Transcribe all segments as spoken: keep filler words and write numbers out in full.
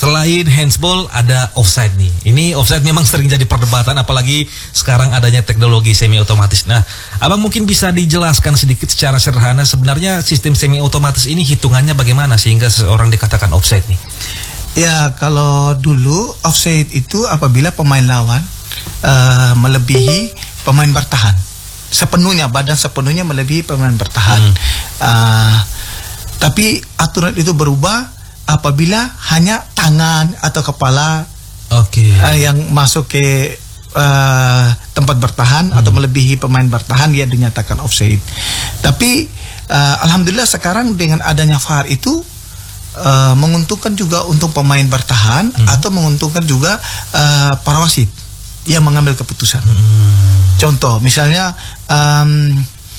selain handsball ada offside nih. Ini offside memang sering jadi perdebatan, apalagi sekarang adanya teknologi semi otomatis. Nah, abang mungkin bisa dijelaskan sedikit secara sederhana sebenarnya sistem semi otomatis ini hitungannya bagaimana sehingga seseorang dikatakan offside nih? Ya, kalau dulu offside itu apabila pemain lawan uh, melebihi pemain bertahan sepenuhnya, badan sepenuhnya melebihi pemain bertahan. Hmm. Uh, tapi aturan itu berubah apabila hanya tangan atau kepala okay. uh, yang masuk ke uh, tempat bertahan hmm. atau melebihi pemain bertahan, dia dinyatakan offside. Tapi uh, alhamdulillah sekarang dengan adanya V A R itu uh, menguntungkan juga untuk pemain bertahan hmm. atau menguntungkan juga uh, para wasit yang mengambil keputusan. Hmm. Contoh misalnya um,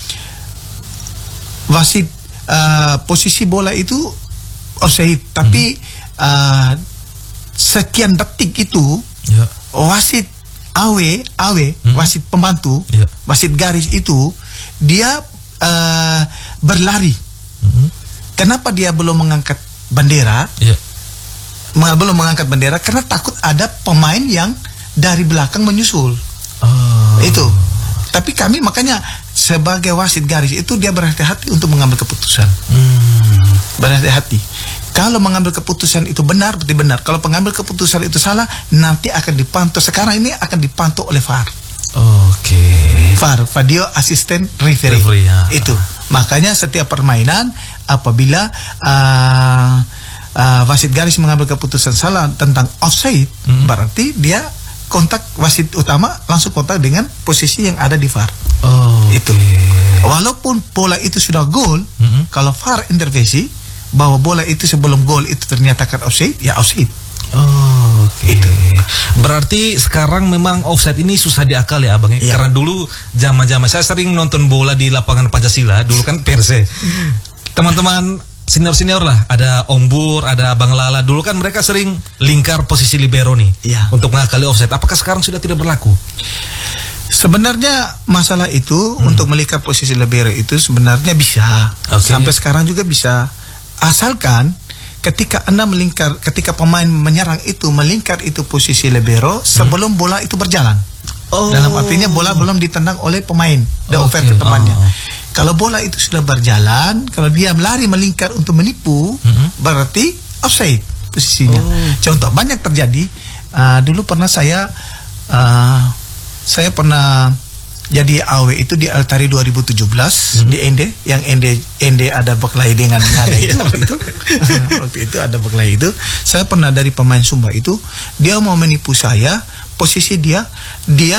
wasit uh, posisi bola itu offside, tapi hmm. uh, sekian detik itu ya. wasit awe awe hmm. wasit pembantu ya. wasit garis itu dia uh, berlari. Hmm. Kenapa dia belum mengangkat bendera? Ya. Belum mengangkat bendera karena takut ada pemain yang dari belakang menyusul. Oh. Itu. Tapi kami makanya sebagai wasit garis itu dia berhati-hati untuk mengambil keputusan. Hmm. Berhati-hati. Kalau mengambil keputusan itu benar, berarti benar. Kalau pengambil keputusan itu salah, nanti akan dipantau. Sekarang ini akan dipantau oleh V A R. Oke. Okay. V A R, Video Assistant Referee. Referee ya. Itu. Makanya setiap permainan apabila uh, uh, wasit garis mengambil keputusan salah tentang offside, hmm. berarti dia kontak wasit utama langsung kontak dengan posisi yang ada di V A R. Oh, itu. Okay. Walaupun bola itu sudah gol, mm-hmm. kalau V A R intervensi bahwa bola itu sebelum gol itu ternyata kan offside, ya offside. Oh, oke. Okay. Itu. Berarti sekarang memang offside ini susah diakal ya, Abang ya? Ya. Karena dulu zaman-zaman saya sering nonton bola di lapangan Pancasila, dulu kan Perse. Teman-teman senior-senior lah, ada Om Bur, ada Bang Lala. Dulu kan mereka sering lingkar posisi libero nih ya. untuk mengakali offside. Apakah sekarang sudah tidak berlaku? Sebenarnya masalah itu hmm. untuk melingkar posisi libero itu sebenarnya bisa. Okay. Sampai sekarang juga bisa. Asalkan ketika Anda melingkar, ketika pemain menyerang itu melingkar itu posisi libero sebelum hmm. bola itu berjalan. Oh. Dalam artinya bola belum ditendang oleh pemain, dan okay. over ke temannya. Oh. Kalau bola itu sudah berjalan, kalau dia lari melingkar untuk menipu, mm-hmm. berarti offside posisinya. Oh. Contoh banyak terjadi. Uh, dulu pernah saya, uh, saya pernah jadi A W itu di Altari dua ribu tujuh belas mm-hmm. di Ende, yang Ende Ende ada berkelahi dengan ada itu waktu itu. Waktu itu ada berkelahi itu. Saya pernah dari pemain Sumba itu, dia mau menipu saya, posisi dia dia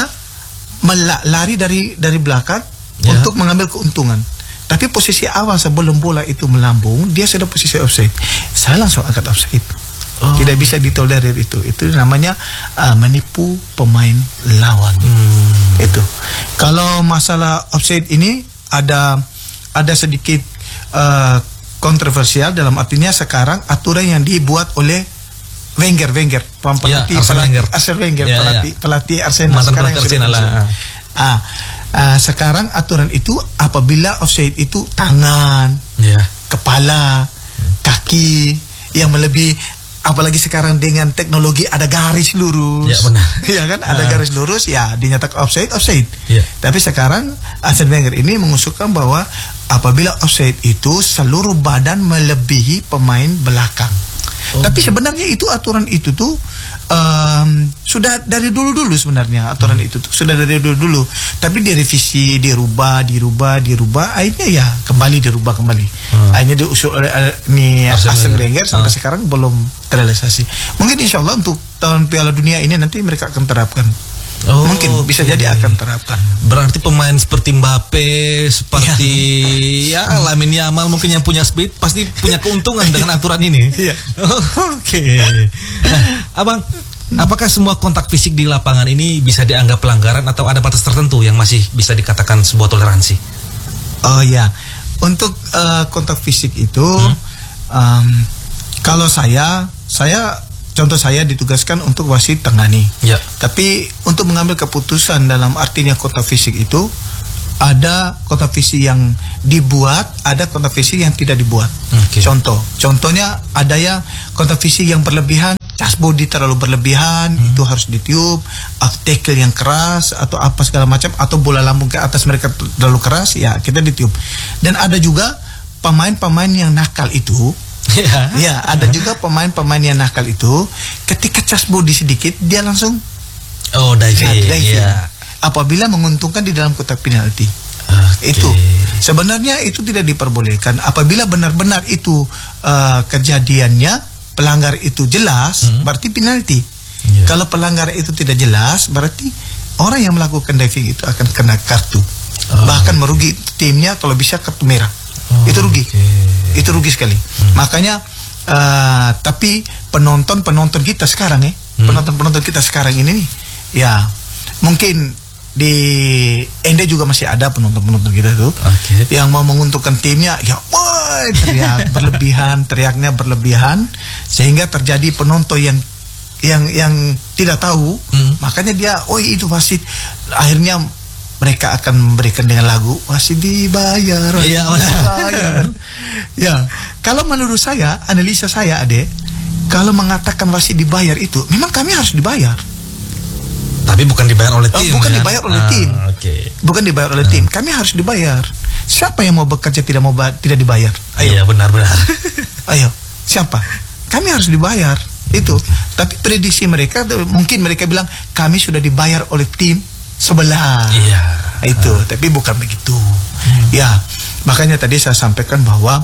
lari dari dari belakang. Ya. Untuk mengambil keuntungan. Tapi posisi awal sebelum bola itu melambung, dia sudah posisi offside. Saya langsung angkat offside. Oh. Tidak bisa ditolerir itu. Itu namanya uh, menipu pemain lawan. Hmm. Itu. Kalau masalah offside ini ada ada sedikit uh, kontroversial, dalam artinya sekarang aturan yang dibuat oleh Wenger, Wenger, pelatih ya, Arsene Wenger, Arsene Wenger, ya, pelatih, ya. pelatih Arsenal sekarang yang sudah ah. Uh, sekarang aturan itu apabila offside itu tangan, yeah. kepala, hmm. kaki yang melebihi, apalagi sekarang dengan teknologi ada garis lurus, ya, benar. ya kan, ada uh. garis lurus, ya dinyatakan offside, offside. Yeah. Tapi sekarang Arsene Wenger ini mengusulkan bahwa apabila offside itu seluruh badan melebihi pemain belakang. Oh. Tapi sebenarnya itu aturan itu tuh um, sudah dari dulu-dulu sebenarnya aturan hmm. itu tuh sudah dari dulu-dulu. Tapi direvisi, dirubah, dirubah, dirubah, akhirnya ya kembali dirubah kembali. Hmm. Akhirnya diusul oleh uh, nih Arsene Wenger sampai hmm. sekarang belum terrealisasi. Mungkin insya Allah untuk tahun Piala Dunia ini nanti mereka akan terapkan. Oh, mungkin bisa okay. jadi akan terapkan. Berarti pemain seperti Mbappe, seperti ya, ya Lamine Yamal mungkin yang punya speed pasti punya keuntungan dengan aturan ini. Iya. Oke. Okay. Nah, Abang, apakah semua kontak fisik di lapangan ini bisa dianggap pelanggaran atau ada batas tertentu yang masih bisa dikatakan sebuah toleransi? Oh ya, untuk uh, kontak fisik itu, hmm? um, kalau saya, saya contoh saya ditugaskan untuk wasit tangani. Ya. Tapi untuk mengambil keputusan dalam artinya kontak fisik itu ada kontak fisik yang dibuat, ada kontak fisik yang tidak dibuat. Okay. Contoh, contohnya ada yang kontak fisik yang berlebihan. cas body terlalu berlebihan, hmm. itu harus ditiup, atau tackle yang keras atau apa segala macam, atau bola lambung ke atas mereka terlalu keras, ya kita ditiup. Dan ada juga pemain-pemain yang nakal itu, ya, ya ada juga pemain-pemain yang nakal itu, ketika cas body sedikit dia langsung oh diving, ya, diving. Ya. Apabila menguntungkan di dalam kotak penalti. Okay. Itu sebenarnya itu tidak diperbolehkan. Apabila benar-benar itu uh, kejadiannya pelanggar itu jelas, hmm. berarti penalti. Yeah. Kalau pelanggar itu tidak jelas, berarti orang yang melakukan diving itu akan kena kartu. Oh, bahkan okay. merugi timnya, kalau bisa kartu merah. Oh, itu rugi. Okay. Itu rugi sekali. Hmm. Makanya uh, tapi penonton-penonton kita sekarang ya, hmm. penonton-penonton kita sekarang ini nih, ya mungkin di Ende juga masih ada penonton-penonton kita tuh, okay. yang mau menguntungkan timnya, ya woi teriak berlebihan, teriaknya berlebihan, sehingga terjadi penonton yang yang yang tidak tahu, hmm. makanya dia, oh itu wasit, akhirnya mereka akan memberikan dengan lagu wasit dibayar, iya, dibayar. Ya, kalau menurut saya, analisa saya Ade, kalau mengatakan wasit dibayar itu, memang kami harus dibayar. Tapi bukan dibayar oleh tim. Oh, bukan kan? dibayar oleh ah, tim. Okay. Bukan dibayar oleh ah. tim. Kami harus dibayar. Siapa yang mau bekerja tidak mau tidak dibayar? Ayo. Iya, benar-benar. Ayo, siapa? Kami harus dibayar. Itu. Tapi prediksi mereka, mungkin mereka bilang kami sudah dibayar oleh tim sebelah. Iya. Itu. Ah. Tapi bukan begitu. Hmm. Ya, makanya tadi saya sampaikan bahwa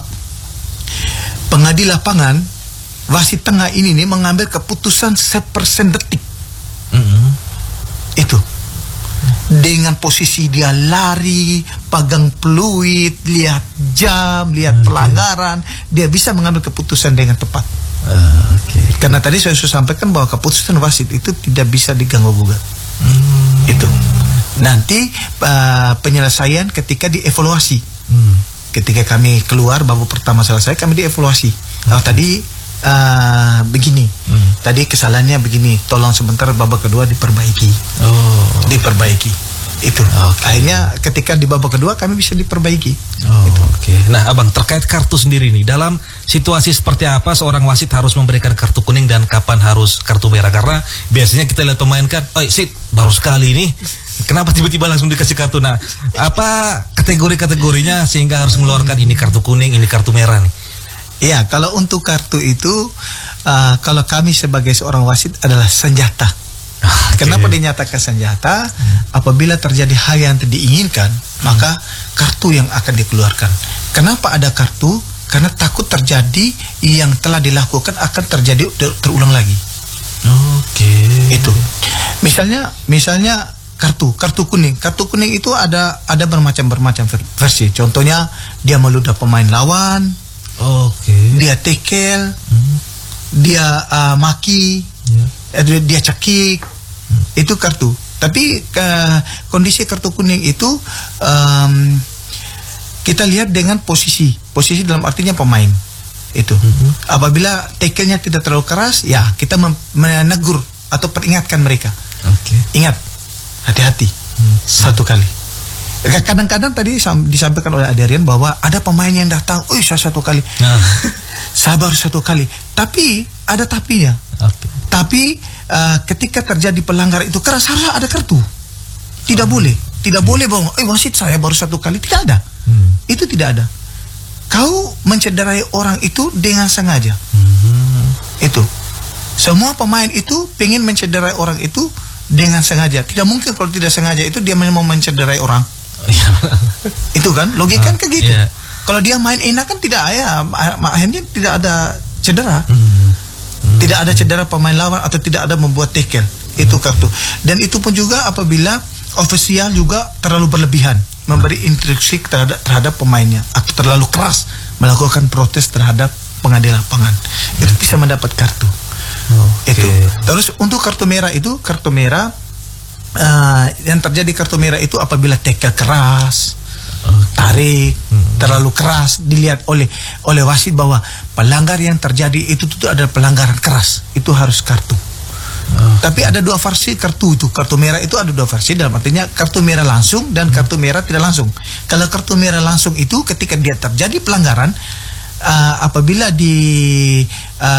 pengadil lapangan wasit tengah ini nih mengambil keputusan sepersen detik. Mm-hmm. Itu dengan posisi dia lari, pegang peluit, lihat jam, lihat okay. pelanggaran, dia bisa mengambil keputusan dengan tepat. Uh, okay. Karena tadi saya sudah sampaikan bahwa keputusan wasit itu tidak bisa diganggu gugat. Hmm. Itu nanti uh, penyelesaian ketika dievaluasi. Hmm. Ketika kami keluar babak pertama selesai, kami dievaluasi. Okay. Oh, tadi Uh, begini, hmm. tadi kesalahannya begini, tolong sebentar babak kedua diperbaiki, oh. diperbaiki, itu. Okay. Akhirnya ketika di babak kedua kami bisa diperbaiki. Oh, gitu. Oke. Okay. Nah, abang terkait kartu sendiri nih, dalam situasi seperti apa seorang wasit harus memberikan kartu kuning dan kapan harus kartu merah? Karena biasanya kita lihat pemain kan, oh sit baru sekali ini, kenapa tiba-tiba langsung dikasih kartu? Nah, apa kategori-kategorinya sehingga harus mengeluarkan ini kartu kuning, ini kartu merah nih? Ya, kalau untuk kartu itu, uh, kalau kami sebagai seorang wasit adalah senjata. Okay. Kenapa dinyatakan senjata? Hmm. Apabila terjadi hal yang tidak diinginkan, hmm. maka kartu yang akan dikeluarkan. Kenapa ada kartu? Karena takut terjadi yang telah dilakukan akan terjadi terulang lagi. Oke. Okay. Itu. Misalnya, misalnya kartu, kartu kuning. Kartu kuning itu ada ada bermacam-bermacam versi. Contohnya dia meludah pemain lawan. Oke. Okay. Dia tekel, hmm. dia uh, maki, yeah. dia, dia cekik, hmm. itu kartu. Tapi ke, kondisi kartu kuning itu um, kita lihat dengan posisi, posisi dalam artinya pemain itu. Hmm. Apabila tekelnya tidak terlalu keras, ya kita menegur atau peringatkan mereka. Okay. Ingat, hati-hati, hmm. satu kali. Kadang-kadang tadi disampaikan oleh Adrian bahwa ada pemain yang datang, oh saya satu kali, nah. saya baru satu kali. Tapi ada tapinya. Okay. Tapi uh, ketika terjadi pelanggar itu keras, harus ada kartu. Tidak oh. boleh, tidak hmm. boleh bahwa, eh wasit saya baru satu kali, tidak ada. Hmm. Itu tidak ada. Kau mencederai orang itu dengan sengaja. Hmm. Itu. Semua pemain itu pengen mencederai orang itu dengan sengaja. Tidak mungkin kalau tidak sengaja itu dia mau mencederai orang. Itu kan logika kan kayak gitu. Yeah. Kalau dia main enak kan tidak ya, akhirnya tidak ada cedera. Mm. Mm. Tidak ada cedera pemain lawan atau tidak ada membuat tackle. Itu kartu. Dan itu pun juga apabila ofisial juga terlalu berlebihan memberi instruksi terhadap, terhadap pemainnya atau terlalu keras melakukan protes terhadap pengadil lapangan. Itu bisa mendapat kartu. Okay. Itu. Terus untuk kartu merah itu, kartu merah uh, yang terjadi kartu merah itu apabila tackle keras, okay. tarik, hmm. terlalu keras, dilihat oleh oleh wasit bahwa pelanggar yang terjadi itu itu adalah pelanggaran keras, itu harus kartu. Okay. Tapi ada dua versi kartu itu. Kartu merah itu ada dua versi, dalam artinya kartu merah langsung dan kartu merah tidak langsung. Kalau kartu merah langsung itu ketika dia terjadi pelanggaran, uh, apabila di uh,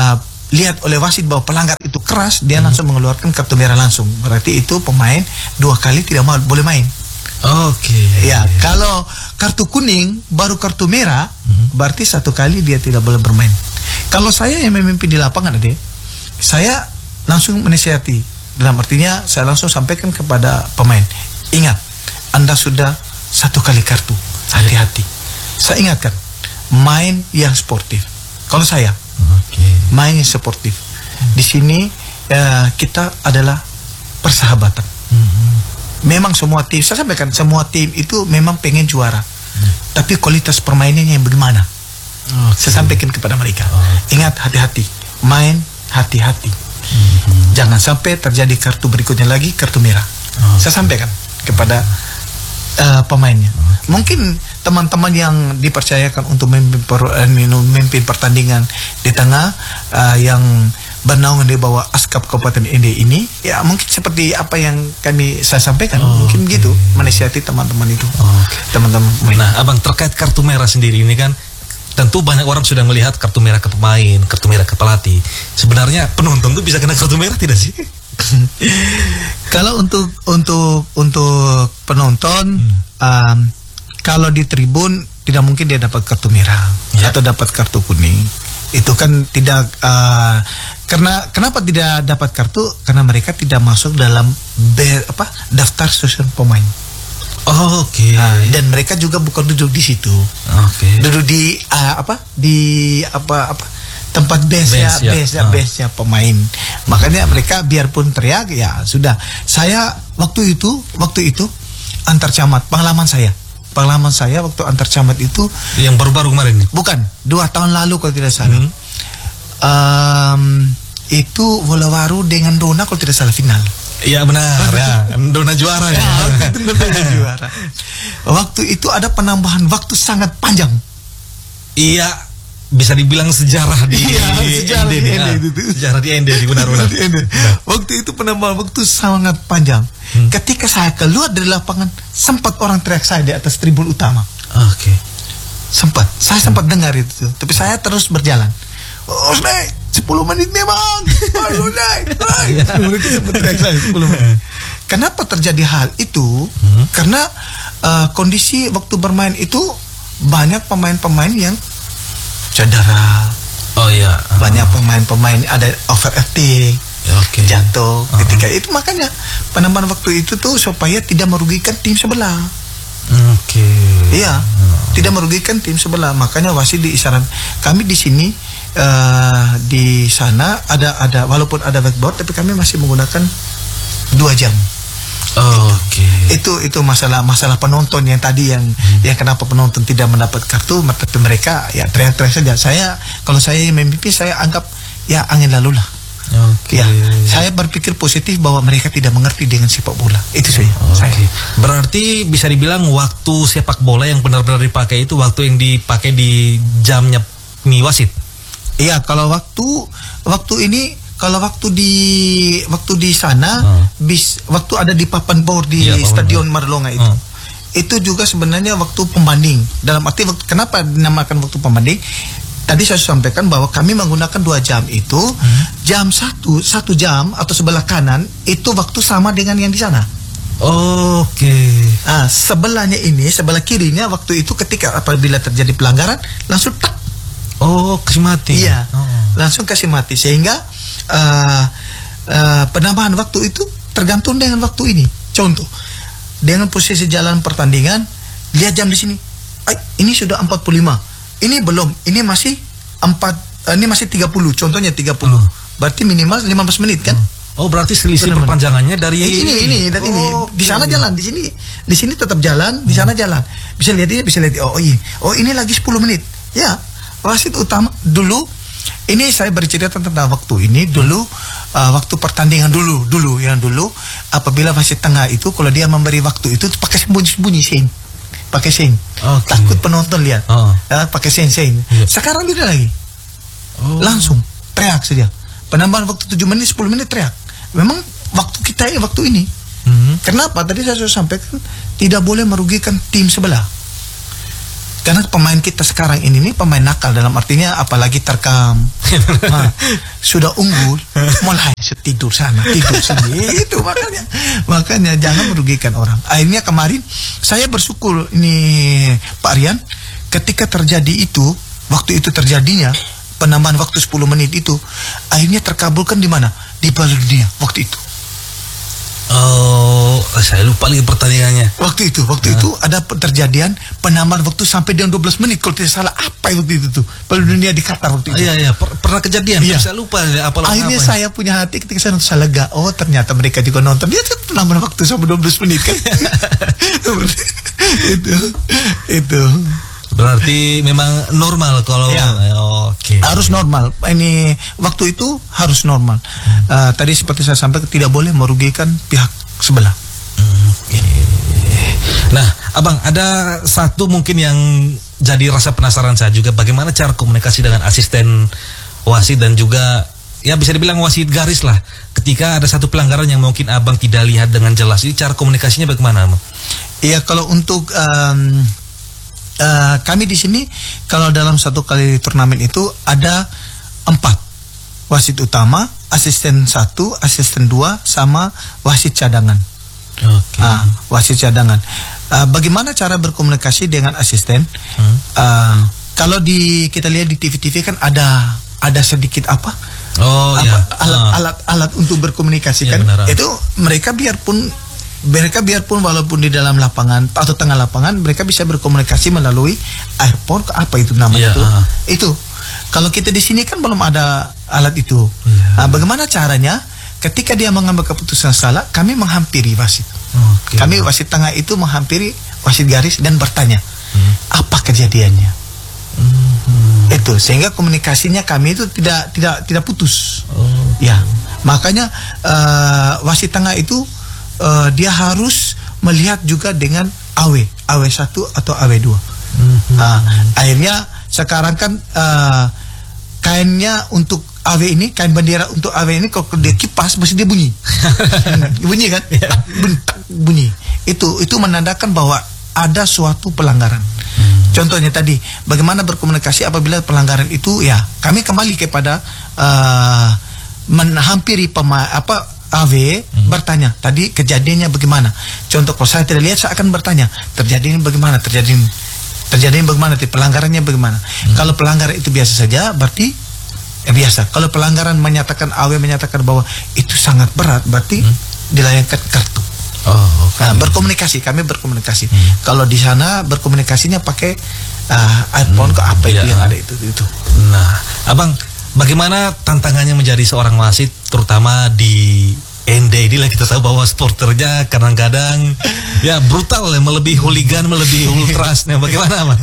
lihat oleh wasit bahwa pelanggar itu keras, dia hmm. langsung mengeluarkan kartu merah langsung. Berarti itu pemain dua kali tidak mau boleh main. Oke. Okay. Ya, kalau kartu kuning baru kartu merah, hmm. berarti satu kali dia tidak boleh bermain. Kalau saya yang memimpin di lapangan, Ade, saya langsung menasihati. Dalam artinya saya langsung sampaikan kepada pemain, ingat, Anda sudah satu kali kartu, hati-hati. Saya ingatkan, main yang sportif. Kalau saya, okay. main yang sportif. Hmm. Di sini uh, kita adalah persahabatan. Hmm. Memang semua tim, saya sampaikan, semua tim itu memang pengen juara. Hmm. Tapi kualitas permainannya yang bagaimana? Okay. Saya sampaikan kepada mereka. Okay. Ingat, hati-hati. Main hati-hati. Hmm. Jangan sampai terjadi kartu berikutnya lagi, kartu merah. Okay. Saya sampaikan kepada uh, pemainnya. Okay. Mungkin teman-teman yang dipercayakan untuk memimpin, per, uh, memimpin pertandingan di tengah uh, yang bernaungan di bawah Askap Kabupaten Ende ini, ya mungkin seperti apa yang kami saya sampaikan, oh, mungkin okay. gitu menasihati teman-teman itu, teman-teman. Okay. Nah, abang, terkait kartu merah sendiri ini kan, tentu banyak orang sudah melihat kartu merah ke pemain, kartu merah ke pelatih. Sebenarnya penonton tuh bisa kena kartu merah tidak sih? Kalau untuk untuk untuk penonton, hmm. um, kalau di tribun tidak mungkin dia dapat kartu merah ya. Atau dapat kartu kuning. Itu kan tidak uh, karena kenapa tidak dapat kartu? Karena mereka tidak masuk dalam be, apa daftar susunan pemain. Oh, oke. Okay. Nah, dan mereka juga bukan duduk di situ. Oke. Okay. Duduk di uh, apa? Di apa apa tempat base-nya, base, ya. base-nya, oh. base-nya pemain. Makanya mereka biarpun teriak ya sudah. Saya waktu itu, waktu itu antar camat, pengalaman saya. Pengalaman saya waktu antar camat itu yang baru-baru kemarin nih. Bukan, dua tahun lalu kalau tidak salah. Hmm. Um, itu Wolawaru dengan Dona kalau tidak salah final. Iya benar ya, Dona juara ya. ya Dona juara. Waktu itu ada penambahan waktu sangat panjang. Iya, bisa dibilang sejarah di iya, sejarah di Ende itu. Sejarah di Ende di benar-benar. Waktu itu penambahan waktu sangat panjang. Hmm. Ketika saya keluar dari lapangan, sempat orang teriak saya di atas tribun utama. Oke. Okay. Sempat, saya sempat hmm. dengar itu, tapi saya terus berjalan. Oh, naik sepuluh menit memang. Ayo naik, naik. Mereka sempat teriak saya sepuluh menit. Kenapa terjadi hal itu? Hmm. Karena uh, kondisi waktu bermain itu banyak pemain-pemain yang cedera. Oh iya. Uh. Banyak pemain-pemain ada overacting. Okay. Jatuh uh-huh. ketika itu, makanya penambahan waktu itu tuh supaya tidak merugikan tim sebelah. Oke. Okay. Iya, uh-huh. tidak merugikan tim sebelah. Makanya wasit diisyarat. Kami di sini uh, di sana ada ada walaupun ada backboard, tapi kami masih menggunakan dua jam. Oh, Oke. Okay. Itu itu masalah masalah penonton yang tadi yang hmm. yang kenapa penonton tidak mendapat kartu, tapi mereka ya teriak-teriak saja. Saya kalau saya memimpin, saya anggap ya angin lalu lah. Okay. Ya, saya berpikir positif bahwa mereka tidak mengerti dengan sepak bola. Itu saja. Okay. Saya. Berarti bisa dibilang waktu sepak bola yang benar-benar dipakai itu waktu yang dipakai di jamnya mi wasit. Iya, kalau waktu waktu ini kalau waktu di waktu di sana uh. bis waktu ada di papan bor di ya, Stadion Marlonga itu. Uh. Itu juga sebenarnya waktu pembanding. Dalam arti waktu, kenapa dinamakan waktu pembanding? Tadi saya sampaikan bahwa kami menggunakan dua jam itu, hmm. jam satu, satu jam atau sebelah kanan itu waktu sama dengan yang di sana. Oh, Oke. Okay. Nah, sebelahnya ini, sebelah kirinya waktu itu ketika apabila terjadi pelanggaran langsung tak. Oh, kasih mati. Iya, oh. langsung kasih mati sehingga uh, uh, penambahan waktu itu tergantung dengan waktu ini. Contoh, dengan posisi jalan pertandingan, lihat jam di sini. Ay, ini sudah empat puluh lima. Ini belum, ini masih empat, uh, ini masih tiga puluh, contohnya tiga puluh. Oh. Berarti minimal lima belas menit kan? Oh, berarti selisih perpanjangannya dari eh, ini ini dan oh, ini. Di sana jalan, di sini di sini tetap jalan, di sana jalan. Bisa lihat ini, bisa lihat oh iya. Oh, ini lagi sepuluh menit. Ya, wasit utama dulu ini saya bercerita tentang waktu ini dulu uh, waktu pertandingan dulu, dulu yang dulu apabila wasit tengah itu kalau dia memberi waktu itu pakai sembunyi-sembunyi sih. Pakai sing, okay. Takut penonton lihat, oh. ya, pakai sing sing. Yeah. Sekarang tidak lagi, oh. langsung teriak saja. Penambahan waktu tujuh menit, sepuluh menit teriak. Memang waktu kita ya waktu ini. Mm-hmm. Kenapa? Tadi saya sudah sampaikan tidak boleh merugikan tim sebelah. Karena pemain kita sekarang ini nih pemain nakal, dalam artinya apalagi terkam, nah, sudah unggul, mulai tidur sana, tidur sini, itu makanya, makanya jangan merugikan orang. Akhirnya kemarin saya bersyukur ini Pak Rian, ketika terjadi itu, waktu itu terjadinya penambahan waktu sepuluh menit itu, akhirnya terkabulkan di mana? Di Piala Dunia waktu itu. Oh, saya lupa lagi pertandingannya. Waktu itu, waktu nah. itu ada terjadian penambahan waktu sampai dengan dua belas menit kalau tidak salah. Apa waktu itu tuh? Piala Dunia di Qatar waktu itu. Iya, iya, per pernah kejadian. Iya. Saya lupa apa. Akhirnya apa saya punya hati ketika saya nonton, saya lega. Oh, ternyata mereka juga nonton. Dia tuh penambahan waktu sampai dua belas menit kan. itu, itu. Berarti memang normal kalau ya. Oke. Okay. Harus normal. Ini waktu itu harus normal. Hmm. Uh, tadi seperti saya sampaikan, tidak boleh merugikan pihak sebelah. Hmm. Okay. Nah, Abang, ada satu mungkin yang jadi rasa penasaran saya juga, bagaimana cara komunikasi dengan asisten wasit dan juga ya bisa dibilang wasit garis lah. Ketika ada satu pelanggaran yang mungkin Abang tidak lihat dengan jelas, ini cara komunikasinya bagaimana, Abang? Iya, kalau untuk um, Uh, kami di sini kalau dalam satu kali turnamen itu ada empat wasit utama, asisten satu, asisten dua, sama wasit cadangan. Okay. Uh, wasit cadangan. Uh, bagaimana cara berkomunikasi dengan asisten? Hmm. Uh, kalau di kita lihat di T V T V kan ada ada sedikit apa? Oh apa, ya. Alat-alat uh. alat untuk berkomunikasi ya, kan? Benar. Itu mereka biarpun mereka biarpun walaupun di dalam lapangan atau tengah lapangan, mereka bisa berkomunikasi melalui airport, apa itu namanya ya, itu? uh. Itu. Kalau kita di sini kan belum ada alat itu. Ya. Nah, bagaimana caranya? Ketika dia mengambil keputusan salah, kami menghampiri wasit. Okay. Kami wasit tengah itu menghampiri wasit garis dan bertanya, hmm. apa kejadiannya? Hmm. Itu sehingga komunikasinya kami itu tidak tidak tidak putus. Oh. Ya, makanya uh, wasit tengah itu Uh, dia harus melihat juga dengan A W, A W satu atau A W dua. Mm-hmm. uh, akhirnya sekarang kan uh, kainnya untuk A W ini, kain bendera untuk A W ini kalau dia kipas mesti dia bunyi. Bunyi kan? Bentak bunyi. Itu itu menandakan bahwa ada suatu pelanggaran. Mm. Contohnya tadi, bagaimana berkomunikasi apabila pelanggaran itu, ya kami kembali kepada uh, menghampiri pema apa A W hmm. bertanya, tadi kejadiannya bagaimana? Contoh, kalau saya tidak lihat, saya akan bertanya, terjadinya bagaimana? Terjadi terjadinya bagaimana? Pelanggarannya bagaimana? Hmm. Kalau pelanggaran itu biasa saja, berarti ya biasa. Kalau pelanggaran menyatakan, A W menyatakan bahwa itu sangat berat, berarti hmm. dilayangkan kartu. Oh, okay. Nah, berkomunikasi, kami berkomunikasi. Hmm. Kalau di sana berkomunikasinya pakai uh, iPhone, hmm. ke apa itu ya. yang ada itu itu. Nah, Abang, bagaimana tantangannya menjadi seorang wasit, terutama di N D ini lah, kita tahu bahwa sporternya kadang-kadang ya brutal, ya, melebihi hooligan, melebihi ultras. Nah, bagaimana, Mas?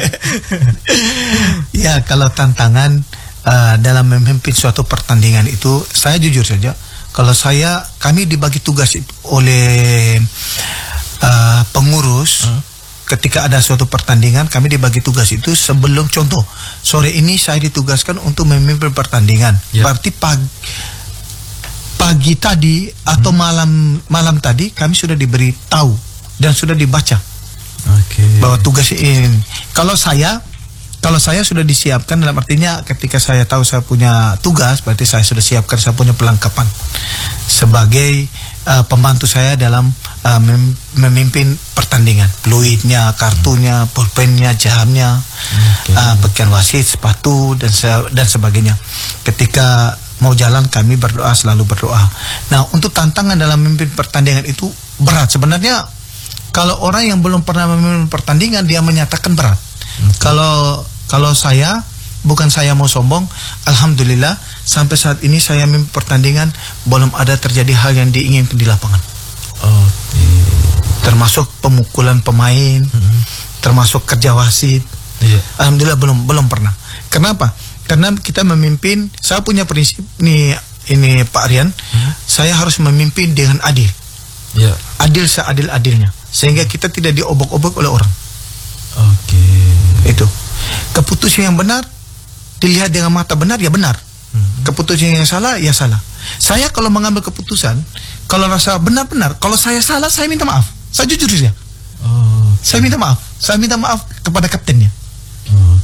Ya, kalau tantangan uh, dalam memimpin suatu pertandingan itu, saya jujur saja, kalau saya, kami dibagi tugas oleh uh, pengurus. Hmm? Ketika ada suatu pertandingan, kami dibagi tugas itu sebelum, contoh, sore ini saya ditugaskan untuk memimpin pertandingan. Yeah. Berarti pagi, pagi tadi atau hmm. malam malam tadi kami sudah diberi tahu dan sudah dibaca. Okay. Bahwa tugas ini. Kalau saya, kalau saya sudah disiapkan, dalam artinya ketika saya tahu saya punya tugas, berarti saya sudah siapkan, saya punya pelengkapan sebagai uh, pembantu saya dalam uh, mem memimpin pertandingan. Fluidnya, kartunya, pulpennya, jamnya, okay. uh, pakaian wasit, sepatu dan se dan sebagainya. Ketika mau jalan, kami berdoa, selalu berdoa. Nah, untuk tantangan dalam memimpin pertandingan itu berat sebenarnya. Kalau orang yang belum pernah memimpin pertandingan, dia menyatakan berat. Okay. Kalau kalau saya, bukan saya mau sombong, alhamdulillah sampai saat ini saya memimpin pertandingan belum ada terjadi hal yang diinginkan di lapangan. Okay. Termasuk pemukulan pemain, mm-hmm. termasuk kerja wasit. Yeah. Alhamdulillah belum belum pernah. Kenapa? Karena kita memimpin, saya punya prinsip nih, ini Pak Rian, mm-hmm. saya harus memimpin dengan adil. Yeah. Adil seadil-adilnya, sehingga kita tidak diobok-obok oleh orang. Oke. Okay. Itu. Keputusan yang benar dilihat dengan mata benar, ya benar. Hmm. Keputusan yang salah, ya salah. Saya kalau mengambil keputusan, kalau rasa benar-benar, kalau saya salah, saya minta maaf. Saya jujur saja. Oh, okay. Saya minta maaf. Saya minta maaf kepada kaptennya.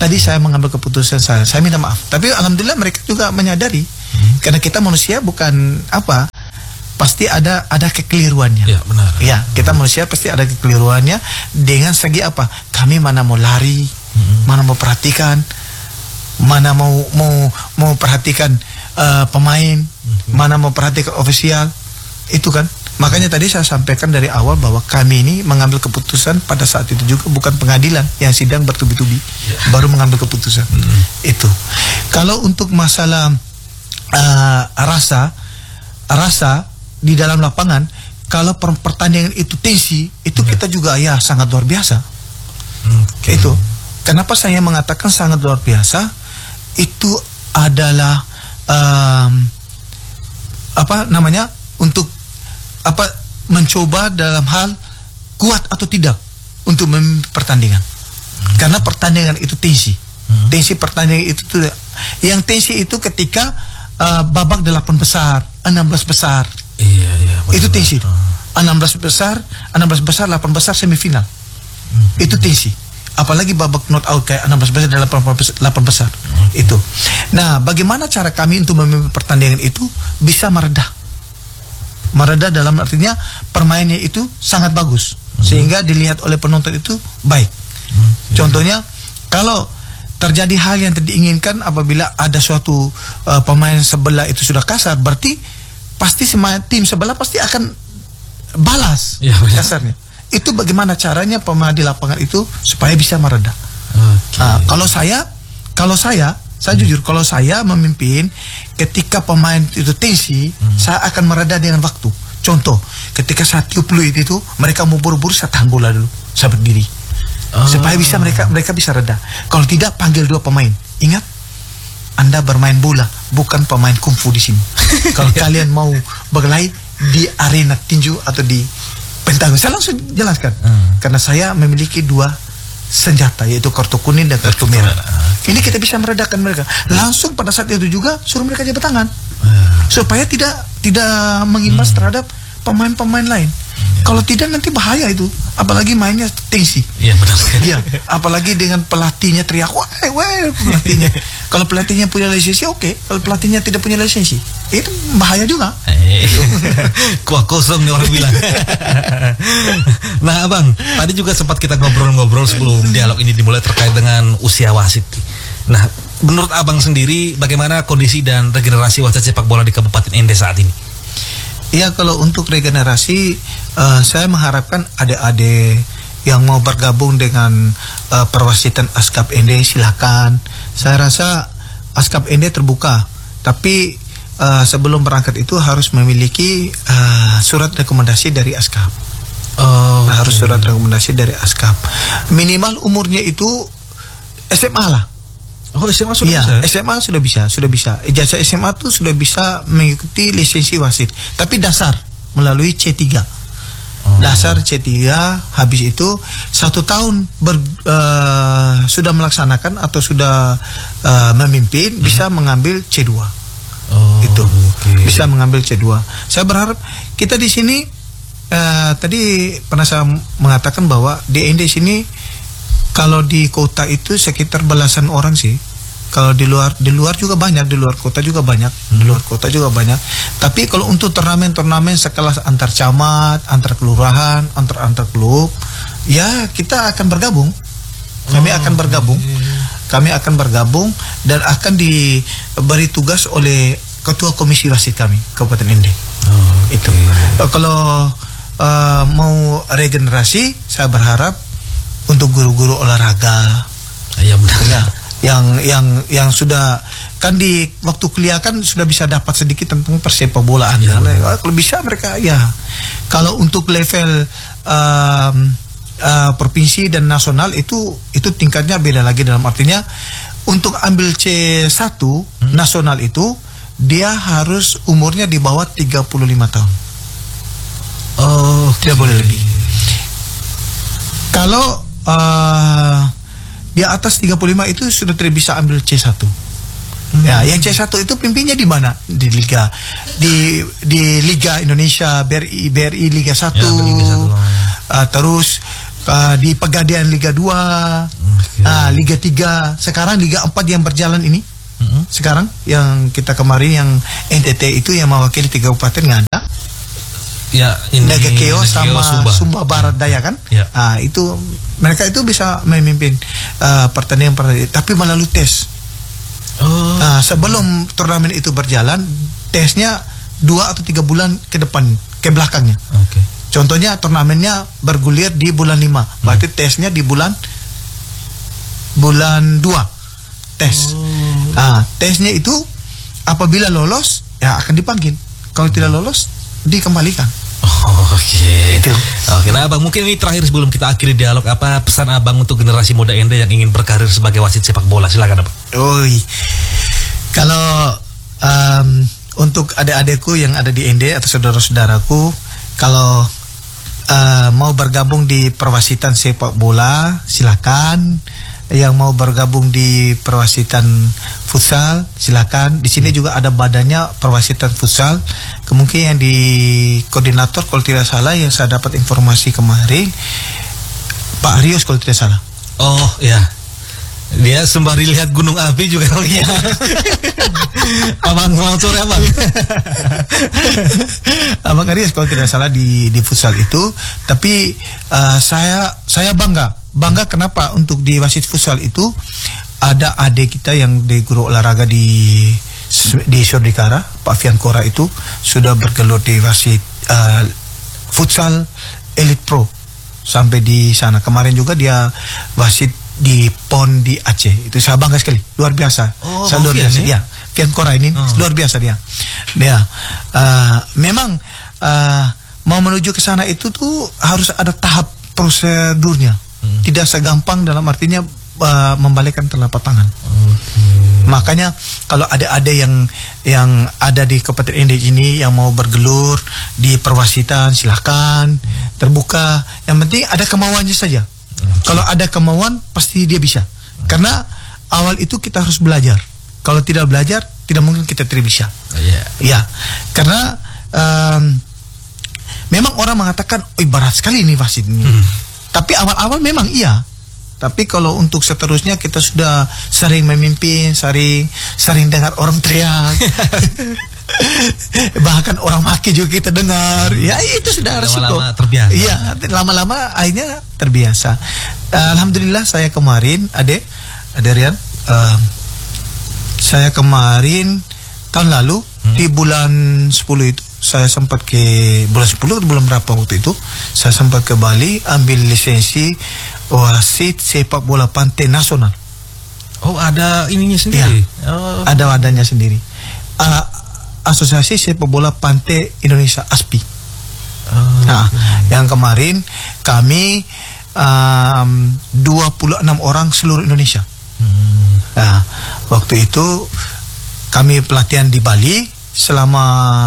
tadi saya mengambil keputusan saya. Saya minta maaf. Tapi alhamdulillah mereka juga menyadari hmm. karena kita manusia bukan apa pasti ada ada kekeliruannya. Ya, benar. Ya, kita manusia pasti ada kekeliruannya dengan segi apa? Kami mana mau lari, hmm. mana mau perhatikan, mana mau mau mau perhatikan uh, pemain, hmm. mana mau perhatikan ofisial. Itu kan. Makanya tadi saya sampaikan dari awal bahwa kami ini mengambil keputusan pada saat itu juga bukan pengadilan yang sidang bertubi-tubi, yeah. baru mengambil keputusan. Mm. Itu. Kalau untuk masalah uh, rasa, rasa di dalam lapangan, kalau per pertandingan itu tensi, itu yeah. kita juga ya sangat luar biasa. Okay. Itu. Kenapa saya mengatakan sangat luar biasa? Itu adalah um, apa namanya untuk apa mencoba dalam hal kuat atau tidak untuk memimpin pertandingan. Hmm. Karena pertandingan itu tensi. Hmm. Tensi pertandingan itu tuh yang tensi itu ketika uh, babak delapan besar, enam belas besar. Iya, iya, itu tensi. enam belas besar, enam belas besar, delapan besar semifinal. Hmm. Itu tensi. Apalagi babak knockout kayak enam belas besar dan delapan besar. Hmm. Itu. Nah, bagaimana cara kami untuk memimpin pertandingan itu bisa meredah? Mereda dalam artinya permainnya itu sangat bagus hmm. sehingga dilihat oleh penonton itu baik. Hmm. Contohnya kalau terjadi hal yang tidak diinginkan apabila ada suatu uh, pemain sebelah itu sudah kasar, berarti pasti semua tim sebelah pasti akan balas ya, kasarnya. Itu bagaimana caranya pemain di lapangan itu supaya bisa mereda. Okay. Nah, kalau saya, kalau saya Saya hmm. jujur, kalau saya memimpin, ketika pemain itu tensi, hmm. saya akan mereda dengan waktu. Contoh, ketika saya tiup peluit itu, mereka mau buru-buru, saya tahan bola dulu, saya berdiri, oh. supaya bisa mereka mereka bisa reda. Kalau tidak, panggil dua pemain. Ingat, Anda bermain bola, bukan pemain kungfu di sini. Kalau kalian mau berkelahi di arena tinju atau di pentagon, saya langsung jelaskan, hmm. karena saya memiliki dua senjata, yaitu kartu kuning dan kartu merah. Ini kita bisa meredakan mereka. Langsung pada saat itu juga suruh mereka jabat tangan, supaya tidak tidak mengimbas hmm. terhadap pemain-pemain lain. Ya. Kalau tidak nanti bahaya itu, apalagi mainnya tensi. Iya benar. Iya, apalagi dengan pelatihnya teriak, wah, wah pelatihnya. Kalau pelatihnya punya lisensi oke, okay. Kalau pelatihnya tidak punya lisensi, itu bahaya juga. Hey. Kuah kosong nih orang bilang. Nah, Abang, tadi juga sempat kita ngobrol-ngobrol sebelum dialog ini dimulai terkait dengan usia wasit. Nah, menurut Abang sendiri bagaimana kondisi dan regenerasi wasit sepak bola di Kabupaten Ende saat ini? Ya, kalau untuk regenerasi, uh, saya mengharapkan adik-adik yang mau bergabung dengan uh, perwasitan Askap Ende silakan. Saya rasa Askap Ende terbuka, tapi uh, sebelum berangkat itu harus memiliki uh, surat rekomendasi dari Askap. Oh, nah, harus surat rekomendasi dari Askap. Minimal umurnya itu S M A lah. Oh, S M A sudah ya, bisa? S M A sudah bisa, sudah bisa. Ijazah S M A itu sudah bisa mengikuti lisensi wasit. Tapi dasar melalui C tiga. Oh. Dasar C tiga, habis itu satu tahun ber, uh, sudah melaksanakan atau sudah uh, memimpin, hmm. bisa mengambil C dua. Oh, itu okay. Bisa mengambil C dua. Saya berharap kita di sini uh, tadi pernah saya mengatakan bahwa di Ende sini kalau di kota itu sekitar belasan orang sih. Kalau di luar di luar juga banyak, di luar kota juga banyak, hmm. di luar kota juga banyak. Tapi kalau untuk turnamen-turnamen sekelas antar camat, antar kelurahan, antar antar klub, ya kita akan bergabung. Kami oh, akan bergabung. Iya. Kami akan bergabung dan akan diberi tugas oleh ketua komisi wasit kami Kabupaten Ende. Oh, itu. Okay. Kalau uh, mau regenerasi, saya berharap untuk guru-guru olahraga, ya benar. Ya, yang yang yang sudah kan di waktu kuliah kan sudah bisa dapat sedikit tentang persepak bolaan. Ya, ya. Kalau bisa mereka ya. Kalau untuk level um, uh, provinsi dan nasional itu itu tingkatnya beda lagi, dalam artinya untuk ambil C satu hmm. nasional itu dia harus umurnya di bawah tiga puluh lima tahun. Oh, tidak boleh lebih. Kalau uh, di atas tiga puluh lima itu sudah tidak bisa ambil C satu. Hmm. Ya, yang C satu itu pimpinnya di mana? Di liga di di Liga Indonesia, B R I B R I Liga satu. Ya, Liga satu. Uh, terus uh, di Pegadaian Liga dua. Okay. Okay. Nah, Liga tiga sekarang Liga empat yang berjalan ini. Mm-hmm. Sekarang yang kita kemarin yang N T T itu yang mewakili tiga kabupaten nggak ada. Ya, ini Nagakeo sama Sumba. Sumba Barat Daya kan. Ya. Nah, itu mereka itu bisa memimpin uh, pertandingan pertandingan tapi melalui tes. Oh. Nah, sebelum turnamen itu berjalan, tesnya dua atau tiga bulan ke depan, ke belakangnya. Oke. Okay. Contohnya turnamennya bergulir di bulan lima, berarti hmm. tesnya di bulan bulan dua tes. Oh. Nah, tesnya itu apabila lolos ya akan dipanggil. Kalau tidak lolos dikembalikan. Oh, oke. Okay. Itu. Oke, nah Abang, mungkin ini terakhir sebelum kita akhiri dialog, apa pesan Abang untuk generasi muda N D yang ingin berkarir sebagai wasit sepak bola? Silakan, Abang. Oi. Kalau um, untuk adik-adikku yang ada di N D atau saudara-saudaraku, kalau uh, mau bergabung di perwasitan sepak bola, silakan. Yang mau bergabung di perwasitan futsal, silakan. Di sini juga ada badannya perwasitan futsal. Kemungkinan yang di koordinator kalau tidak salah yang saya dapat informasi kemarin Pak Rios kalau tidak salah. Oh ya, dia sembari lihat gunung api juga ya. Abang selamat sore, Abang. Abang Rios kalau tidak salah di di futsal itu. Tapi uh, saya saya bangga. Bangga kenapa? Untuk di wasit futsal itu ada adik kita yang di guru olahraga di di Sordikara, Pak Fian Kora itu sudah bergelut di wasit uh, futsal Elite Pro sampai di sana. Kemarin juga dia wasit di P O N di Aceh. Itu saya bangga sekali, luar biasa. Oh, saya luar biasa ya. Fian Kora ini oh. luar biasa dia. Dia uh, memang uh, mau menuju ke sana itu tuh harus ada tahap prosedurnya. Hmm. Tidak segampang dalam artinya uh, membalikkan telapak tangan. Okay. Makanya kalau ada-ada yang yang ada di Kabupaten N D ini yang mau bergelur di perwasitan, silahkan terbuka. Yang penting ada kemauannya saja. Okay. Kalau ada kemauan pasti dia bisa. Okay. Karena awal itu kita harus belajar. Kalau tidak belajar tidak mungkin kita tidak bisa. Oh, yeah. Ya, karena um, memang orang mengatakan, oh berat sekali ini wasit ini. Hmm. Tapi awal-awal memang iya. Tapi kalau untuk seterusnya kita sudah sering memimpin, sering sering dengar orang teriak. Bahkan orang maki juga kita dengar. Ya itu sudah resiko. Lama-lama terbiasa. Iya, lama-lama akhirnya terbiasa. Alhamdulillah saya kemarin, Ade, Ade Rian, uh, saya kemarin tahun lalu hmm. di bulan sepuluh itu saya sempat ke bulan sepuluh atau bulan berapa waktu itu saya sempat ke Bali ambil lisensi wasit sepak bola pantai nasional. Oh, ada ininya sendiri. Ya, oh. Ada wadahnya sendiri. Uh, Asosiasi Sepak Bola Pantai Indonesia A S P I. Oh, nah, okay. Yang kemarin kami um, dua puluh enam orang seluruh Indonesia. Hmm. Nah, waktu itu kami pelatihan di Bali selama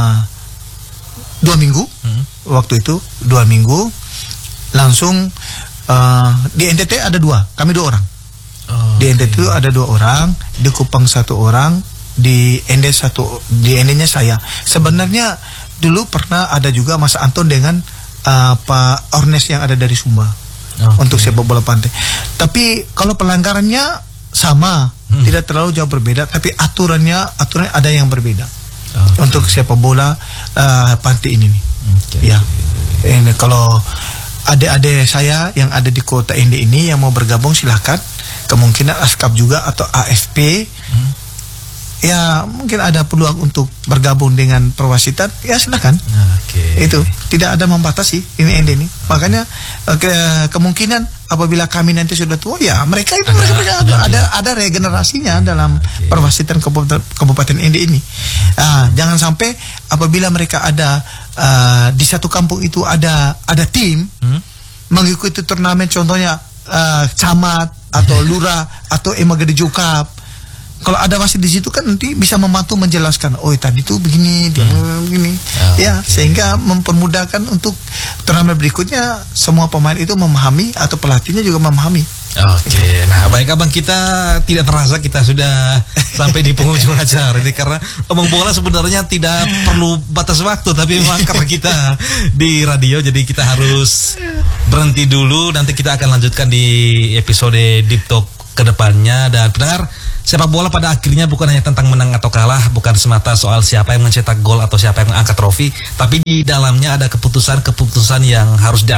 dua minggu. Hmm. Waktu itu dua minggu langsung uh, di N T T ada dua, kami dua orang. Oh, di N T T okay. ada dua orang, di Kupang satu orang, di N D satu, di N D-nya saya. Sebenarnya dulu pernah ada juga Mas Anton dengan uh, Pak Ornes yang ada dari Sumba okay. untuk sepak bola pantai. Tapi kalau pelanggarannya sama, hmm. tidak terlalu jauh berbeda, tapi aturannya aturan ada yang berbeda okay. untuk sepak bola uh, pantai ini nih. Okay. Ya, ini kalau adik-adik saya yang ada di kota N D ini yang mau bergabung silahkan. Kemungkinan ASKAP juga atau A F P. Hmm. Ya mungkin ada peluang untuk bergabung dengan perwasitan, ya silakan. Okay. Itu tidak ada membatasi ini N D ini. Makanya ke, kemungkinan apabila kami nanti sudah tua, ya mereka itu ada, mereka, mereka ada, ada ada regenerasinya dalam okay. perwasitan Kabupaten, Kabupaten N D ini. Uh, jangan sampai apabila mereka ada uh, di satu kampung itu ada ada tim hmm? mengikuti turnamen, contohnya uh, camat atau lurah atau Emagede Jokap. Kalau ada wasit di situ kan nanti bisa membantu menjelaskan, oh tadi tuh begini, dia hmm. begini, oh, ya okay. sehingga mempermudahkan untuk turnamen berikutnya semua pemain itu memahami atau pelatihnya juga memahami. Oke, okay. Nah baik abang, kita tidak terasa kita sudah sampai di penghujung acara ini karena omong bola sebenarnya tidak perlu batas waktu, tapi memang karena kita di radio jadi kita harus berhenti dulu. Nanti kita akan lanjutkan di episode Deep Talk kedepannya. Dan benar, sepak bola pada akhirnya bukan hanya tentang menang atau kalah, bukan semata soal siapa yang mencetak gol atau siapa yang mengangkat trofi, tapi di dalamnya ada keputusan-keputusan yang harus diambil